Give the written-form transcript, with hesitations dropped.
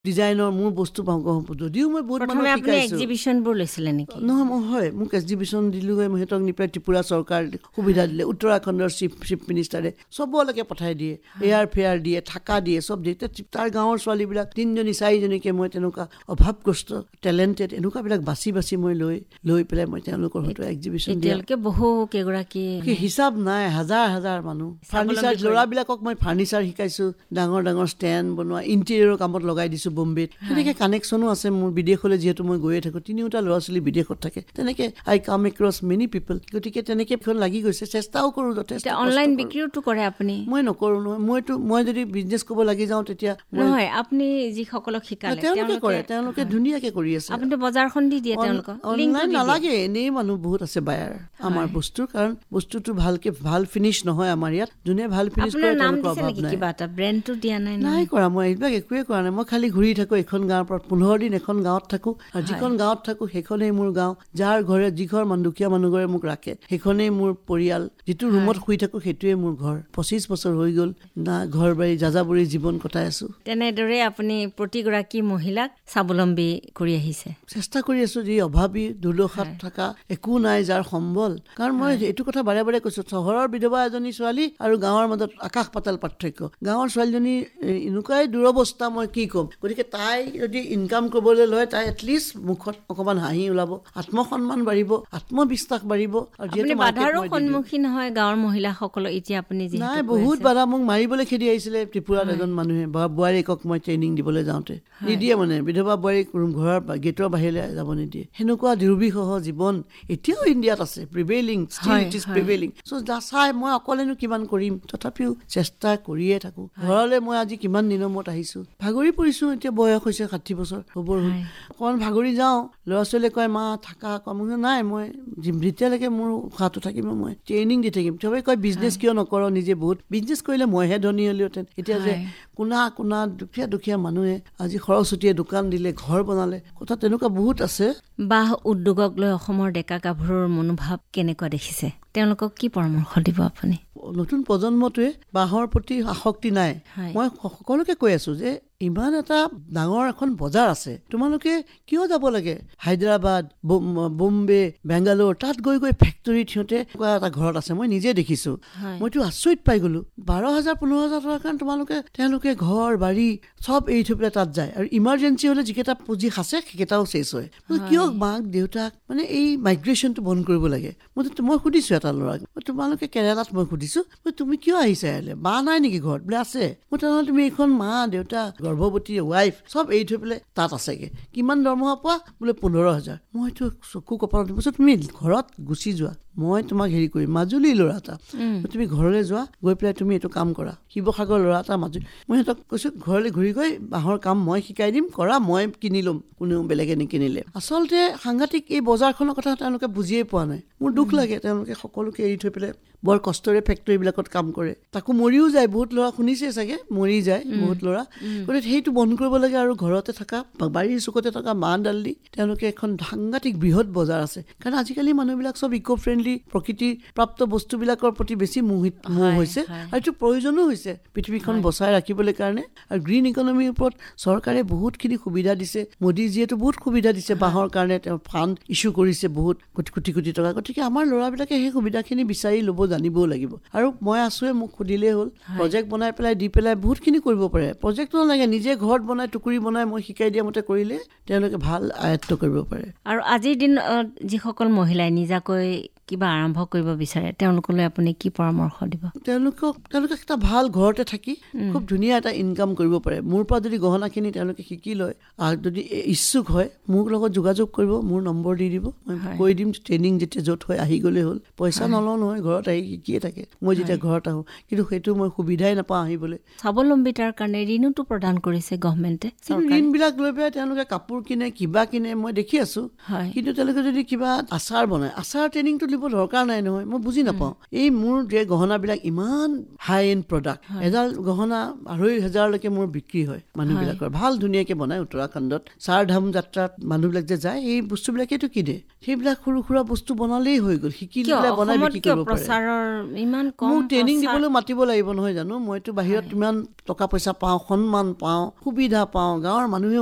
ডিজাইনৰ মোৰ বস্তু পাওঁ যদিও মই বহুত মানুহ শিকাইছো এক্সিবিশনবোৰ লৈছিলে নেকি নহয় মই হয় মোক এক্সিবিশন দিলোগৈ মই সিহঁতক নি পেলাই ত্ৰিপুৰা চৰকাৰ সুবিধা দিলে উত্তৰাখণ্ডৰ চিফ মিনিষ্টাৰে চবলৈকে পঠাই দিয়ে এয়াৰ ফেয়াৰ দিয়ে থাকা দিয়ে চব দিয়ে তাৰ গাঁৱৰ ছোৱালীবিলাক 3জনী 4জনীকে মই তেনেকুৱা অভাৱগ্ৰস্ত টেলেণ্টেড এনেকুৱাবিলাক বাছি মই লৈ পেলাই মই তেওঁলোকৰ হয়তো এক্সিবিশন দিয়ে বহু কেইগৰাকী হিচাপ নাই হাজাৰ মানুহ ফাৰ্নিচাৰ ল'ৰাবিলাকক মই ফাৰ্নিচাৰ শিকাইছো ডাঙৰ ষ্টেণ্ড বনোৱা ইণ্টেৰিয়ৰৰ কামত লগাই দিছো বম্বেত তেনেকে কানেকশ্যনো আছে মোৰ বিদেশলৈ যিহেতু মই গৈয়ে থাকো 3টা ল'ৰা ছোৱালী বিদেশত থাকে তেনেকে আই কাম এক্ৰছ মেনি পিপল গতিকে তেনেকে ফোন লাগি গৈছে চেষ্টাও কৰো যথেষ্ট অনলাইন বিক্ৰীওটো কৰে আপুনি মই নকৰো নহয় মই যদি বিজনেছ কৰিব লাগি যাওঁ তেতিয়া নহয় আপুনি যিসকলক শিকালে তেওঁলোকে ধুনীয়াকে কৰি আছে আপুনি বজাৰখন দি দিয়ে তেওঁলোকক অনলাইন নালাগে এনেই মানুহ বহুত আছে বায়াৰ আমাৰ বস্তুৰ কাৰণ বস্তুটো ভাল ফিনিছ নহয় আমাৰ ইয়াত যোনে ভাল ফিনিছ কৰে তেওঁলোকৰ অভাৱ নাই কিবা এটা ব্ৰেণ্ডটো দিয়া নাই কৰা মই এইবিলাক একোৱে কৰা নাই মই খালি ঘূৰি থাকো এখন গাঁৱৰ পৰা 15 দিন এখন গাঁৱত থাকো আৰু যিখন গাঁৱত থাকো সেইখনেই মোৰ গাঁও যাৰ ঘৰে যিঘৰ দুখীয়া মানুহ ঘৰে মোক ৰাখে সেইখনেই মোৰ পৰিয়াল যিটো ৰুমত শুই থাকো সেইটোৱে মোৰ ঘৰ 25 বছৰ হৈ গ'ল না ঘৰ বাৰী যাযাবৰী জীৱন কটাই আছো তেনেদৰে আপুনি প্ৰতিগৰাকী মহিলাক স্বাৱলম্বী কৰি আহিছে চেষ্টা কৰি আছো যি অভাৱী দুৰ্দশাত থকা একো নাই যাৰ সম্বল কাৰণ মই এইটো কথা বাৰে কৈছো চহৰৰ বিধৱা এজনী ছোৱালী আৰু গাঁৱৰ মাজত আকাশ পাতাল পাৰ্থক্য গাঁৱৰ ছোৱালীজনী এনেকুৱাই দুৰৱস্থা মই কি ক'ম গতিকে তাই যদি ইনকাম কৰিবলৈ লয় তাই এটলিষ্ট মুখত অকমান হাঁহি ওলাব আত্মসন্মান বাঢ়িব আত্মবিশ্বাস বাঢ়িব আৰু যিহেতু বাধাৰো সন্মুখীন হয় গাঁৱৰ মহিলাসকল এতিয়া আপুনি নাই বহুত বাধা মোক মাৰিবলৈ খেদি আহিছিলে ত্ৰিপুৰাত এজন মানুহে বোৱাৰীকক মই ট্ৰেইনিং দিবলৈ যাওঁতে নিদিয়ে মানে বিধৱা বোৱাৰীক ঘৰৰ গেটৰ বাহিৰলৈ যাব নিদিয়ে সেনেকুৱা দুৰ্বিষহ জীৱন এতিয়াও ইণ্ডিয়াত আছে প্ৰিভেইলিং চাই মই অকলেনো কিমান কৰিম তথাপিও চেষ্টা কৰিয়ে থাকো ঘৰলৈ মই আজি কিমান দিনৰ মূৰত আহিছো ভাগৰি পৰিছো এতিয়া বয়স হৈছে 60 বছৰ হ'ব অকমান ভাগৰি যাওঁ ল'ৰা ছোৱালীয়ে কয় মা থাকা কম নাই মই যেতিয়ালৈকে মোৰ উশাহটো থাকিব মই ট্ৰেইনিং দি থাকিম চবেই কয় বিজনেছ কিয় নকৰ নিজে বহুত বিজনেছ কৰিলে মইহে ধনী হলিহেঁতেন এতিয়া যে কোনা দুখীয়া মানুহে আজি সৰস্বতীয়ে দোকান দিলে ঘৰ বনালে কথা তেনেকুৱা বহুত আছে বাঁহ উদ্যোগক লৈ অসমৰ ডেকা গাভৰুৰ মনোভাৱ কেনেকুৱা দেখিছে তেওঁলোকক কি পৰামৰ্শ দিব আপুনি নতুন প্ৰজন্মটোৱে বাঁহৰ প্ৰতি আসক্তি নাই মই সকলোকে কৈ আছো যে ইমান এটা ডাঙৰ এখন বজাৰ আছে তোমালোকে কিয় যাব লাগে হায়দৰাবাদ বোম্বে বেংগালোৰ তাত গৈ ফেক্টৰীত সিহঁতে এটা ঘৰত আছে মই নিজে দেখিছো মইতো আচৰিত পাই গলো 12,000-15,000 টকাৰ কাৰণে তেওঁলোকে ঘৰ বাৰী চব এৰি থৈ পেলাই তাত যায় আৰু ইমাৰ্জেঞ্চি হলে যিকেইটা পুঁজি সাঁচে সেইকেইটাও শেষ হয় কিয় মাক দেউতাক মানে এই মাইগ্ৰেশ্যনটো বন্ধ কৰিব লাগে মই সুধিছো এটা ল'ৰাক তোমালোকে কেৰেলাত মই সুধিছো তুমি কিয় আহিছা ইয়ালৈ মা নাই নেকি ঘৰত বোলে আছে মই তেনেহ'লে তুমি এইখন মা দেউতা গৰ্ভৱতী ৱাইফ চব এৰি থৈ পেলাই তাত আছেগে কিমান দৰমহা পোৱা বোলে 15,000 মইতো চকু কপালত দিছো তুমি ঘৰত গুচি যোৱা মই তোমাক হেৰি কৰিম মাজুলী ল'ৰা এটা তুমি ঘৰলৈ যোৱা গৈ পেলাই তুমি এইটো কাম কৰা শিৱসাগৰ ল'ৰা এটা মাজুলী মই সিহঁতক কৈছো ঘৰলৈ ঘূৰি গৈ বাঁহৰ কাম মই শিকাই দিম কৰা মই কিনি ল'ম কোনেও বেলেগে নিকিনিলে আচলতে সাংঘাতিক এই বজাৰখনৰ কথা তেওঁলোকে বুজিয়ে পোৱা নাই মোৰ দুখ লাগে তেওঁলোকে সকলোকে এৰি থৈ পেলাই বৰ কষ্টৰে ফেক্টৰীবিলাকত কাম কৰে তাকো মৰিও যায় বহুত ল'ৰা শুনিছে চাগে মৰি যায় বহুত ল'ৰা গতিকে সেইটো বন্ধ কৰিব লাগে আৰু ঘৰতে থকা বাৰীৰ চুকতে থকা মা দালি তেওঁলোকে এখন সাংঘাতিক বৃহৎ বজাৰ আছে কাৰণ আজিকালি মানুহবিলাক চব ইক' ফ্ৰেণ্ডলি প্ৰকৃতিৰ প্ৰাপ্ত বস্তুবিলাকৰ প্ৰতি বেছি মোহ হৈছে আৰু এইটো প্ৰয়োজনো হৈছে পৃথিৱীখন বচাই ৰাখিবলৈ কাৰণে আৰু গ্ৰীণ ইকনমিৰ ওপৰত চৰকাৰে বহুতখিনি সুবিধা দিছে মোদীজীয়েতো বহুত সুবিধা দিছে বাঁহৰ কাৰণে তেওঁ ফাণ্ড ইছ্যু কৰিছে বহুত কোটি টকা গতিকে আমাৰ ল'ৰাবিলাকে সেই সুবিধাখিনি বিচাৰি ল'ব জানিবও লাগিব আৰু মই আছোৱে মোক সুধিলেই হ'ল প্ৰজেক্ট বনাই পেলাই দি পেলাই বহুতখিনি কৰিব পাৰে প্ৰজেক্টটো নালাগে নিজে ঘৰত বনাই টুকুৰি বনাই মই শিকাই দিয়া মতে কৰিলে তেওঁলোকে ভাল আয়ত্ব কৰিব পাৰে আৰু আজিৰ দিনত যিসকল মহিলাই নিজাকৈ কিবা আৰম্ভ কৰিব বিচাৰে তেওঁলোকলৈ আপুনি কি পৰামৰ্শ দিব তেওঁলোকে এটা ভাল ঘৰতে থাকি খুব ধুনীয়া এটা ইনকাম কৰিব পাৰে মোৰ পৰা যদি গহনাখিনি তেওঁলোকে শিকি লয় আৰু যদি ইচ্ছুক হয় মোৰ লগত যোগাযোগ কৰিব মোৰ নম্বৰ দি দিব মই কৈ দিম ট্ৰেইনিং যেতিয়া য'ত হয় আহি গ'লে হ'ল পইচা নলওঁ নহয় ঘৰত আহি শিকিয়ে থাকে মই যেতিয়া ঘৰত আহোঁ কিন্তু সেইটো মই সুবিধাই নাপাওঁ আহিবলৈ স্বাৱলম্বিতাৰ কাৰণে ঋণোতো প্ৰদান কৰিছে গভৰ্ণমেণ্টে ঋণবিলাক লৈ পেলাই তেওঁলোকে কাপোৰ কিনে কিবা কিনে মই দেখি আছো কিন্তু তেওঁলোকে যদি কিবা আচাৰ বনায় আচাৰ ট্ৰেইনিংটো দিব কিনিব দৰকাৰ নাই নহয়, মই বুজি নাপাওঁ। এই মোৰ যে গহনাবিলাক ইমান হাই এণ্ড প্ৰডাক্ট, এডাল গহনা 2,500লৈকে মোৰ বিক্ৰী হয় মানুহবিলাকৰ, ভাল ধুনীয়াকে বনায় উত্তৰাখণ্ডত। চাৰধাম যাত্ৰাত মানুহবিলাক যে যায় সেই বস্তুবিলাকেতো কিনে, সেইবিলাক সৰু সুৰা বস্তু বনালেই হৈ গ'ল, শিকি লৈ বনাই বিক্ৰী কৰিব পাৰে। মোক ট্ৰেইনিং দিবলৈ মাতিব লাগিব নহয় জানো, মইতো বাহিৰত ইমান টকা পইচা পাওঁ, সন্মান পাওঁ, সুবিধা পাওঁ, গাঁৱৰ মানুহে